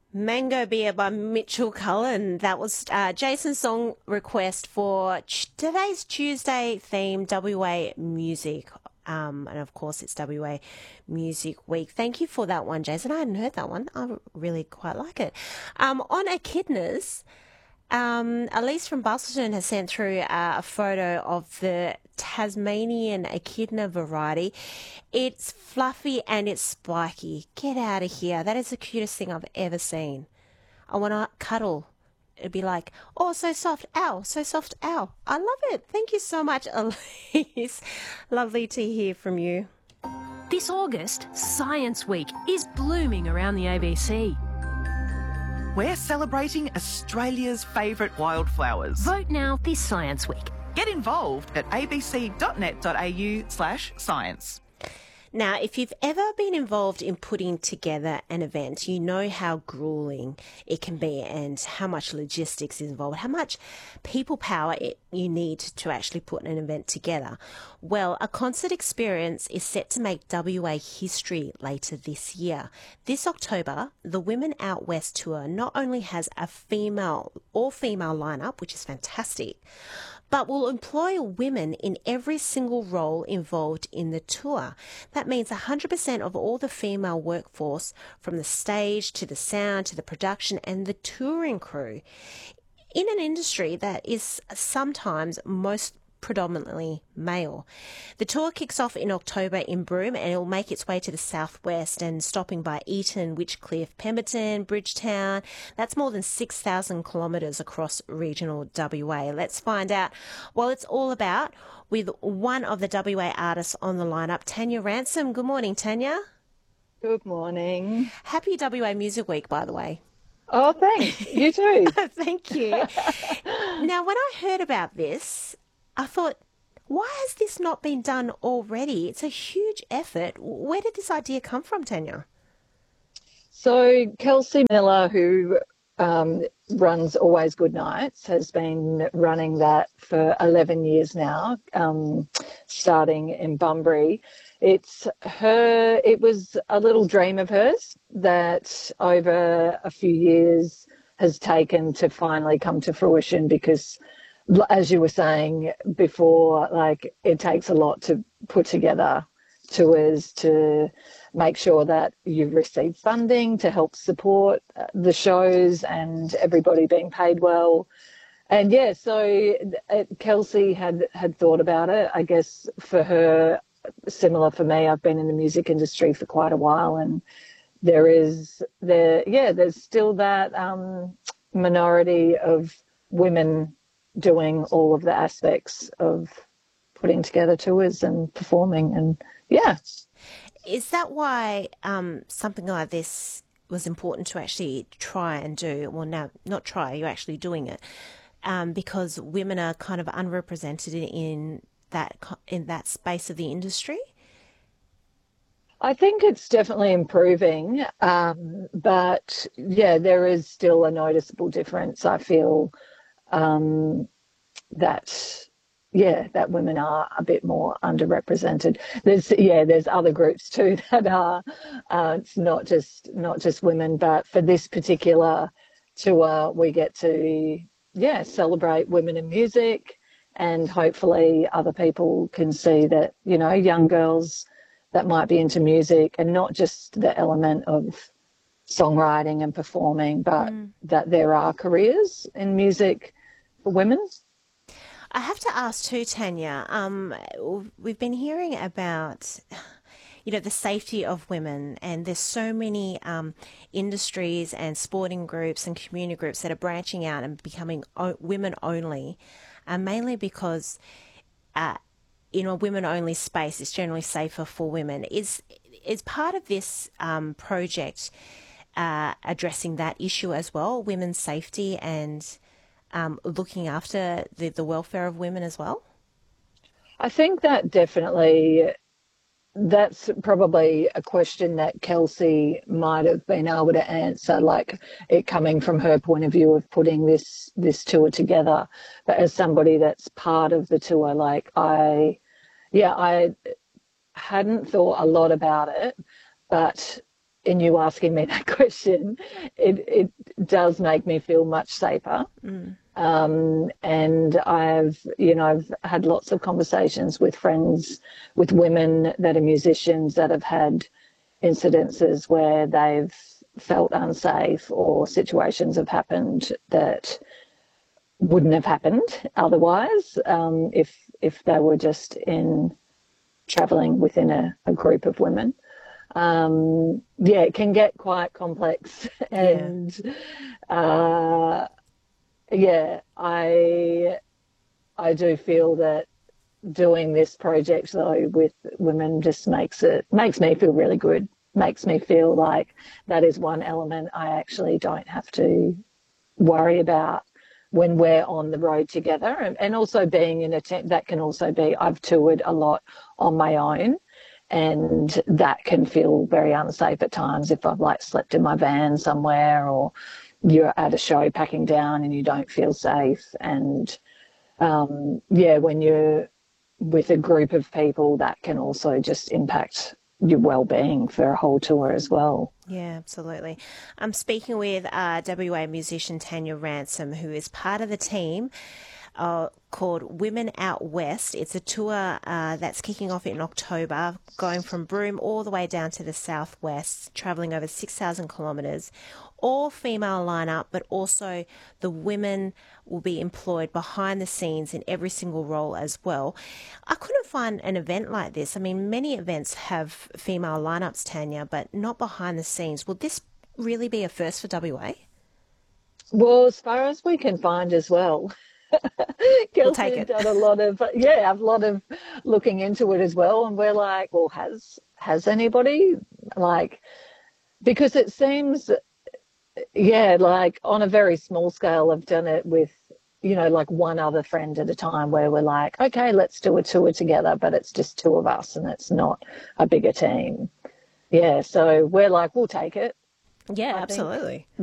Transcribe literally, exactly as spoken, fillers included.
Mango Beer by Mitchell Cullen. That was uh, Jason's song request for ch- today's Tuesday theme, W A Music. Um, and of course, it's W A Music Week. Thank you for that one, Jason. I hadn't heard that one. I really quite like it. Um, on Echidnas, um, Elise from Busselton has sent through uh, a photo of the Tasmanian echidna variety. It's fluffy and it's spiky. Get out of here. That is the cutest thing I've ever seen. I want to cuddle. It'd be like, oh, so soft. Ow, so soft. Ow. I love it. Thank you so much, Elise. Lovely to hear from you. This August, Science Week is blooming around the A B C. We're celebrating Australia's favourite wildflowers. Vote now this Science Week. Get involved at abc.net.au slash science. Now, if you've ever been involved in putting together an event, you know how grueling it can be and how much logistics is involved, how much people power it you need to actually put an event together. Well, a concert experience is set to make W A history later this year. This October, the Women Out West tour not only has a female, all-female lineup, which is fantastic, but will employ women in every single role involved in the tour. That means one hundred percent of all the female workforce, from the stage to the sound to the production and the touring crew, in an industry that is sometimes most predominantly male. The tour kicks off in October in Broome and it will make its way to the southwest and stopping by Eton, Witchcliffe, Pemberton, Bridgetown. That's more than six thousand kilometres across regional W A. Let's find out what it's all about with one of the W A artists on the lineup, Tanya Ransom. Good morning, Tanya. Good morning. Happy W A Music Week, by the way. Oh, thanks. You too. Thank you. Now, when I heard about this, I thought, why has this not been done already? It's a huge effort. Where did this idea come from, Tanya? So Kelsey Miller, who um, runs Always Good Nights, has been running that for eleven years now, um, starting in Bunbury. It's her, it was a little dream of hers that over a few years has taken to finally come to fruition because, as you were saying before, like it takes a lot to put together tours, to make sure that you receive funding to help support the shows and everybody being paid well. And yeah, so it, Kelsey had, had thought about it. I guess for her, similar for me, I've been in the music industry for quite a while, and there is there, yeah, there's still that um, minority of women doing all of the aspects of putting together tours and performing, and yeah. Is that why um, something like this was important to actually try and do? Well, now, not try, you're actually doing it, um, because women are kind of unrepresented in that in that space of the industry? I think it's definitely improving, um, but yeah, there is still a noticeable difference. I feel um, that, yeah, that women are a bit more underrepresented. There's, yeah, there's other groups too that are, uh, it's not just, not just women, but for this particular tour, we get to, yeah, celebrate women in music, and hopefully other people can see that, you know, young girls that might be into music, and not just the element of songwriting and performing, but mm. that there are careers in music for women. I have to ask too, Tanya, um, we've been hearing about, you know, the safety of women, and there's so many um, industries and sporting groups and community groups that are branching out and becoming o- women only, uh, mainly because uh, in a women-only space, it's generally safer for women. Is is part of this um, project uh, addressing that issue as well, women's safety and um, looking after the, the welfare of women as well? I think that definitely, that's probably a question that Kelsey might have been able to answer, like it coming from her point of view of putting this this tour together. But as somebody that's part of the tour, like I, yeah, I hadn't thought a lot about it, but in you asking me that question, it, it does make me feel much safer. Mm. Um, and I've, you know, I've had lots of conversations with friends, with women that are musicians that have had incidences where they've felt unsafe or situations have happened that wouldn't have happened otherwise um, if if they were just in travelling within a, a group of women. Um, yeah, it can get quite complex, and yeah. Uh, yeah, I I do feel that doing this project though with women just makes it makes me feel really good. Makes me feel like that is one element I actually don't have to worry about when we're on the road together. And, and also being in a tent, that can also be, I've toured a lot on my own, and that can feel very unsafe at times if I've like slept in my van somewhere, or you're at a show packing down and you don't feel safe. And um, yeah, when you're with a group of people, that can also just impact your well-being for a whole tour as well. Yeah, absolutely. I'm speaking with uh, W A musician Tanya Ransom, who is part of the team uh, called Women Out West. It's a tour uh, that's kicking off in October, going from Broome all the way down to the southwest, travelling over six thousand kilometres. All female lineup, but also the women will be employed behind the scenes in every single role as well. I couldn't find an event like this. I mean, many events have female lineups, Tanya, but not behind the scenes. Will this really be a first for W A? Well, as far as we can find as well. We'll take it. Done a lot of yeah, a lot of looking into it as well, and we're like, well, has has anybody like, because it seems. Yeah, like on a very small scale, I've done it with, you know, like one other friend at a time where we're like, okay, let's do a tour together, but it's just two of us and it's not a bigger team. Yeah, so we're like, we'll take it. Yeah, I absolutely. think.